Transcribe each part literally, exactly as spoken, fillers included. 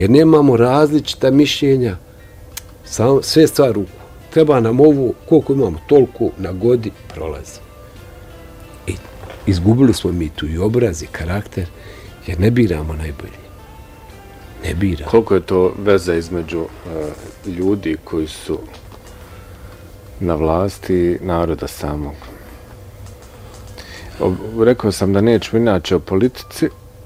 Jer nemamo različita mišljenja, samo, sve stvar ruku. Treba nam ovo, koliko imamo, toliko na godi prolazi. I izgubili smo mi tu i obraz i karakter, jer ne biramo najbolji. Ne biramo. Koliko je to veza između uh, ljudi koji su na vlasti i naroda samog? O, rekao sam da neću inače o politici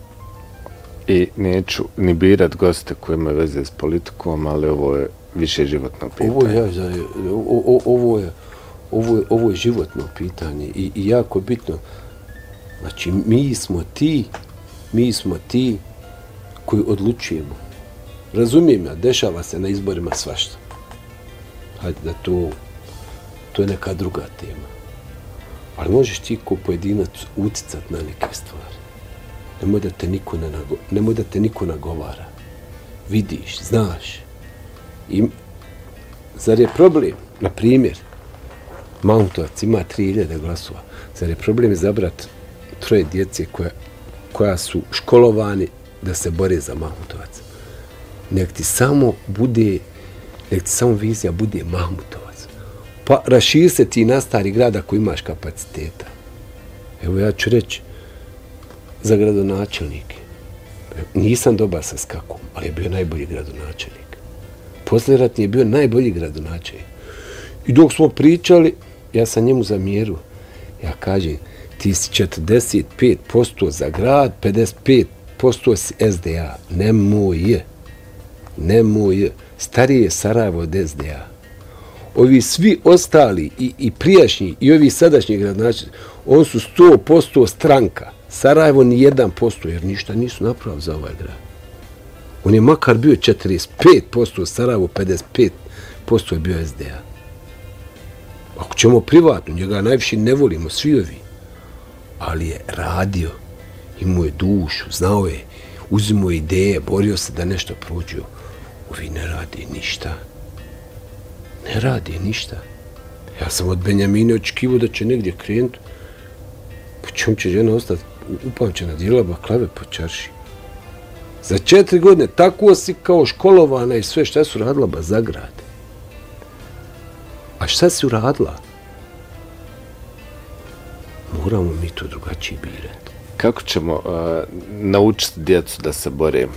i neću ni birat goste koji imaju veze s politikom, ali ovo je više životno pitanje. Ovo je, ovo, ovo je, ovo je, ovo je životno pitanje i, i jako bitno. Znači, mi smo ti, mi smo ti koji odlučujemo. Razumijem ja, dešava se na izborima svašta. Hajde da to, to je neka druga tema. Ali možeš ti ko pojedinac uticat na neke stvari. Nemoj da te niko, ne nago, nemoj da te niko nagovara. Vidiš, znaš. I zar je problem, na primjer, Mahutovac ima tri hiljade glasova, zar je problem izabrat troje djece koja, koja su školovani da se bore za Mahutovac? Nek ti samo bude, nek ti samo vizija bude Mahutovac. Pa raširi se ti na stari grad ako imaš kapaciteta. Evo ja ću reći, za gradonačelnike. Nisam dobar sa Skakom, ali je bio najbolji gradonačelnik. Posljeratni je bio najbolji gradonačelnik. I dok smo pričali, ja sam njemu zamjeru. Ja kažem, ti si četrdeset pet posto za grad, pedeset pet posto si S D A. Nemoj. Nemoj. Stariji je Sarajevo od S D A. Ovi svi ostali i, i prijašnji i ovi sadašnji gradonačelnici, oni su sto posto stranka. Sarajevo ni jedan posto, jer ništa nisu napravili za ovaj grad. On je makar bio četrdeset pet posto, Sarajevo pedeset pet posto je bio S D A. Ako ćemo privatno, njega najviše ne volimo, svi ovi. Ali je radio, imao je dušu, znao je, uzimao ideje, borio se da nešto prođe. Ovi ne radi ništa. Ne radi ništa. Ja sam od Benjamine očekivao da će negdje krenuti. Po čemu će žena ostati upamćena, dijela baklave po čarši. Za četiri godine tako si kao školovana i sve šta su radila ba za grad. A šta si uradila? Moramo mi to drugačije birati. Kako ćemo uh, naučiti djecu da se bore?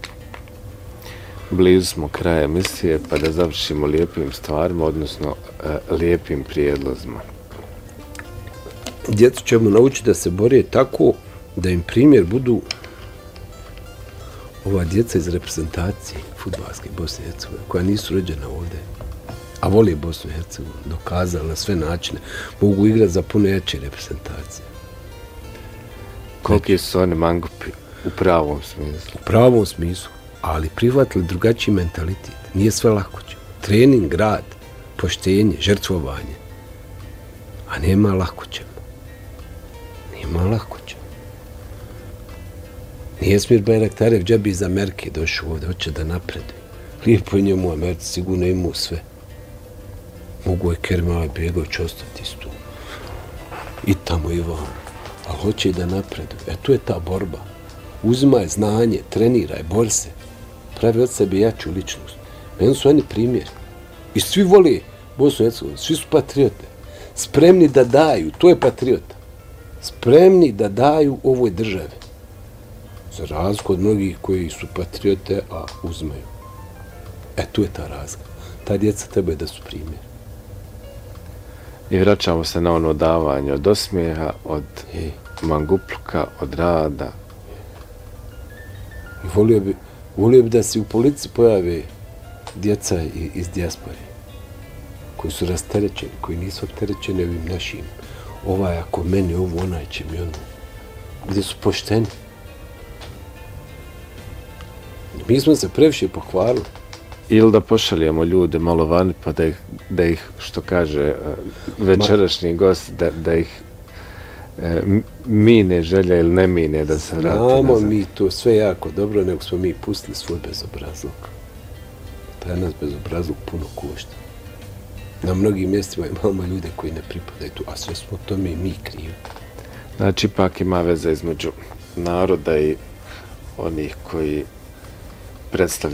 Blizu smo kraja emisije, pa da završimo lijepim stvarima, odnosno uh, lijepim prijedlozima. Djecu ćemo naučiti da se bore tako da im primjer budu ova djeca iz reprezentacije fudbalske Bosne i Hercegovine, koja nisu rođena ovdje, a vole Bosnu i Hercegovinu, dokazali na sve načine, mogu igrati za puno jače reprezentacije. Koliki su oni mangupi u pravom smislu? U pravom smislu, ali prihvatili drugačiji mentalitet. Nije sve lako. Trening, rad, poštenje, žrtvovanje. A nema lako ćemo. Nema lako ćemo. Nije Smir Bajraktarev džabi iz Amerike došao ovdje, hoće da napreduje. Lijepo je njemu u Americi, sigurno imao sve. Mogu je Kerim Begović ostati istu. I tamo i vam. Ali hoće i da napreduje. E tu je ta borba. Uzimaj znanje, treniraj, bori se. Pravi od sebe jaču ličnost. Meni su oni primjer. I svi voli Bosnu i Hercegovinu, svi su patriote. Spremni da daju, to je patriota. Spremni da daju ovoj državi. Za razliku od mnogih koji su patriote, a uzmaju. E, tu je ta razlika. Ta djeca treba da su primjer. I vraćamo se na ono davanje od osmijeha, od e. mangupluka, od rada. I volio bi, volio bi da se u policiji pojave djeca iz dijaspore, koji su rasterećeni, koji nisu opterećeni ovim našim. Ovaj ako meni ovo, onaj će mi ono. Gdje su pošteni. Mi smo se previše pohvalili. Ili da pošaljemo ljude malo vani, pa da ih, da ih što kaže večerašnji gost, da, da ih e, mine želja ili ne mine da se vrati nazad. Znamo mi to sve jako dobro, nego smo mi pustili svoj bezobrazluk. Taj nas bezobrazluk puno košta. Na mnogim mjestima imamo ljude koji ne pripadaju tu, a sve smo tome i mi krivi. Znači, ipak ima veze između naroda i onih koji predstavljaju